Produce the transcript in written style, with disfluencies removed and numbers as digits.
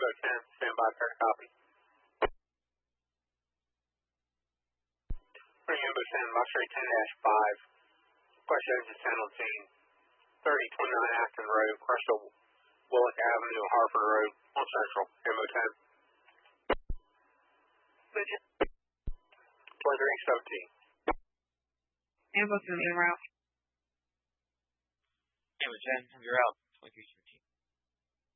Ambo 10, stand by, fair copy. Ambo 10, Luxury 10-5. Request engine 10 on scene. 3029 Acton Road, Crystal Willock Avenue, Harford Road, on Central. Ambo 10. Plundering 17. Ambo 10, en route. Ambo 10, you're out. 23.